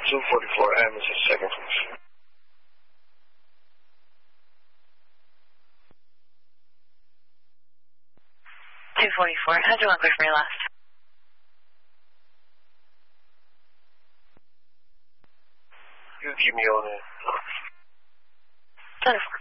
244M is a second, please. 244. How'd you want clear for your last? You keep me on it. 10-4.